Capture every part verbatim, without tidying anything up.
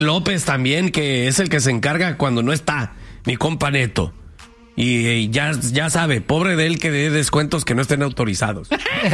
López también, que es el que se encarga cuando no está, mi compa Neto. Y, y ya, ya sabe, pobre de él que dé descuentos que no estén autorizados.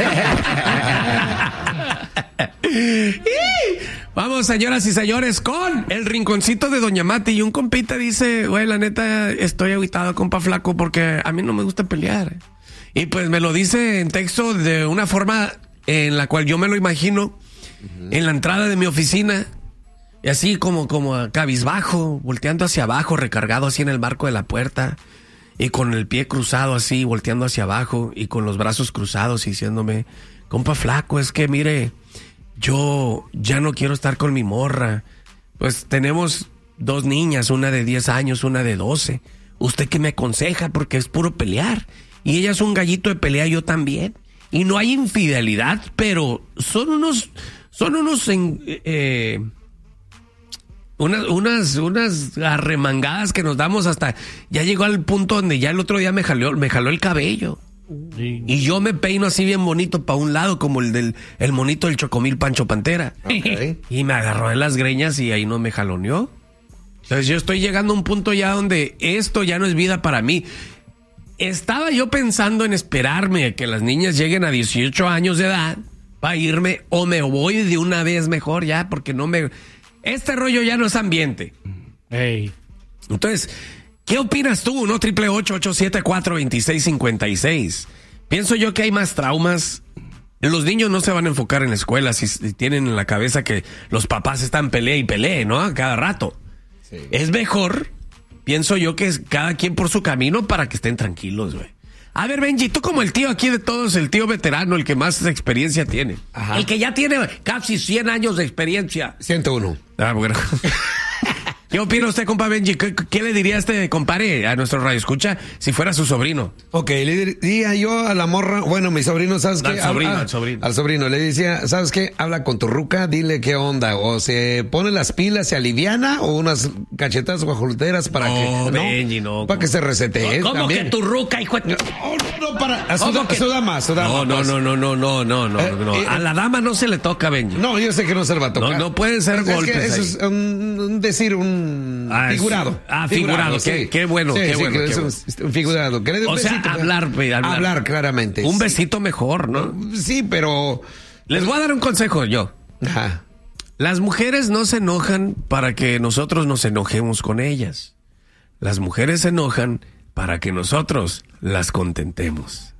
Vamos, señoras y señores, con el rinconcito de Doña Mati. Y un compita dice, güey, la neta, estoy agüitado, compa flaco, porque a mí no me gusta pelear. Y pues me lo dice en texto de una forma en la cual yo me lo imagino, uh-huh, en la entrada de mi oficina. Y así como, como cabizbajo, volteando hacia abajo, recargado así en el marco de la puerta. Y con el pie cruzado así, volteando hacia abajo. Y con los brazos cruzados y diciéndome, compa flaco, es que mire, yo ya no quiero estar con mi morra. Pues tenemos dos niñas, una de diez años, una de doce. ¿Usted qué me aconseja? Porque es puro pelear. Y ella es un gallito de pelea, yo también. Y no hay infidelidad, pero son unos, son unos... Eh, Unas, unas, unas arremangadas que nos damos hasta... Ya llegó al punto donde ya el otro día me jaló, me jaló el cabello. Sí. Y yo me peino así bien bonito para un lado, como el del el monito del Chocomil Pancho Pantera. Okay. Y me agarró en las greñas y ahí no me jaloneó. Entonces yo estoy llegando a un punto ya donde esto ya no es vida para mí. Estaba yo pensando en esperarme a que las niñas lleguen a dieciocho años de edad para irme, o me voy de una vez mejor ya, porque no me... Este rollo ya no es ambiente. Hey. Entonces, ¿qué opinas tú? ¿No? Triple ocho, ocho siete cuatro, veintiséis cincuenta y seis. Pienso yo que hay más traumas. Los niños no se van a enfocar en la escuela si, si tienen en la cabeza que los papás están pelea y pelea, ¿no? A cada rato. Sí. Es mejor, pienso yo, que es cada quien por su camino para que estén tranquilos, güey. A ver, Benji, tú como el tío aquí de todos, el tío veterano, el que más experiencia tiene. Ajá. El que ya tiene casi cien años de experiencia. ciento uno. Ah, bueno. ¿Qué opina usted, compa Benji? ¿Qué, qué le diría a este compadre, a nuestro radio escucha, si fuera su sobrino? Ok, le diría yo a la morra, bueno, mi sobrino, ¿sabes qué? Al sobrino, Habla, al sobrino. Al sobrino, le decía, ¿sabes qué? Habla con tu ruca, dile qué onda, o se pone las pilas, se aliviana, o unas cachetas guajoloteras para no, que... No, Benji, no. Para que se resetee. ¿Cómo también. que tu ruca, hijo de... No, no, no, para... A su, da, que... a su dama, a su dama. No, no, no, no, no, no, no, no, eh, no. Eh, a la dama no se le toca, Benji. No, yo sé que no se le va a tocar. No, no pueden ser es, golpes. Es que eso ahí. es un, un decir, un... Ah, figurado. Ah, figurado, figurado qué, sí. qué bueno, sí, qué sí, bueno. Que qué es bueno. Un figurado. Que le dé un o besito, sea, hablar, hablar. Hablar, claramente. Un sí. besito mejor, ¿no? Sí, pero... Les voy a dar un consejo yo. Ajá. Las mujeres no se enojan para que nosotros nos enojemos con ellas. Las mujeres se enojan para que nosotros las contentemos.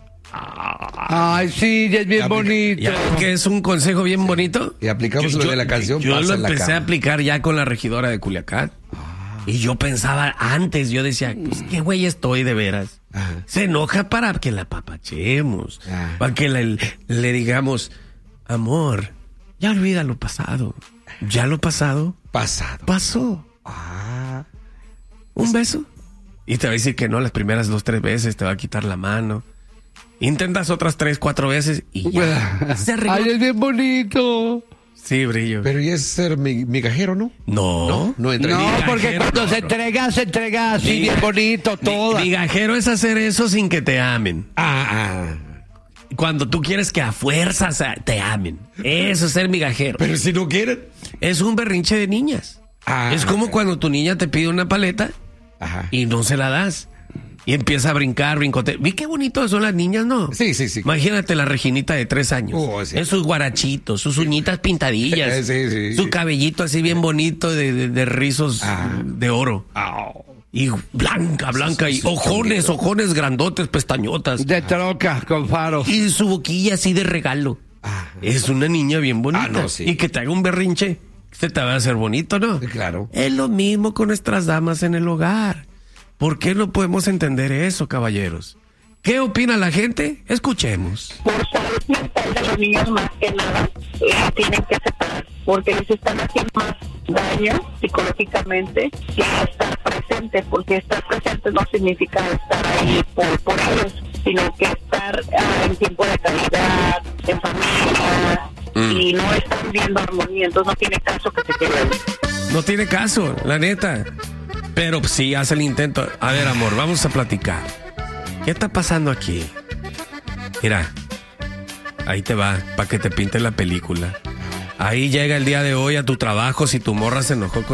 Ay, sí, ya es bien bonito. ¿Ya que es un consejo bien sí. bonito? Y aplicamos yo, lo de la canción. Yo lo la empecé cama. a aplicar ya con la regidora de Culiacán. Ah. Y yo pensaba antes, yo decía, pues qué güey estoy de veras. Ajá. Se enoja para que la papachemos. Ajá. Para que le, le digamos, amor, ya olvida lo pasado. Ya lo pasado. Pasado. Pasó. Ah. Un beso. Y te va a decir que no las primeras dos, tres veces, te va a quitar la mano. Intentas otras tres, cuatro veces y ya. Se Ay, es bien bonito. Sí, brillo. Pero ya es ser migajero, ¿no? No. No, no, entra no migajero, porque cuando no, se no. entrega, se entrega así, bien bonito, todo. Migajero es hacer eso sin que te amen. Ah, ah. Cuando tú quieres que a fuerzas te amen. Eso es ser migajero. Pero si no quieren. Es un berrinche de niñas. Ah, es como okay. cuando tu niña te pide una paleta. Ajá. Y no se la das. Y empieza a brincar, brincote. ¿Vi qué bonitos son las niñas, no? Sí, sí, sí. Imagínate la Reginita de tres años. Oh, sí. Esos guarachitos, sus uñitas pintadillas. Sí, sí, su sí. cabellito así bien bonito de, de, de rizos ah. de oro. Oh. Y blanca, blanca. Y ojones, ojones grandotes, pestañotas. De troca, con faros. Y su boquilla así de regalo. Ah. Es una niña bien bonita. Ah, no, sí. Y que te haga un berrinche, se te va a hacer bonito, ¿no? Claro. Es lo mismo con nuestras damas en el hogar. ¿Por qué no podemos entender eso, caballeros? ¿Qué opina la gente? Escuchemos. Por salud mental de los niños, más que nada, eh, tienen que separar, porque les están haciendo más daño psicológicamente que estar presente, porque estar presente no significa estar ahí por, por ellos, sino que estar uh, en tiempo de calidad, en familia, mm. y no están viendo armonía, entonces no tiene caso que se queden. No tiene caso, la neta. Pero sí, hace el intento. A ver, amor, vamos a platicar. ¿Qué está pasando aquí? Mira, ahí te va, para que te pinte la película. ahí llega el día de hoy a tu trabajo si tu morra se enojó con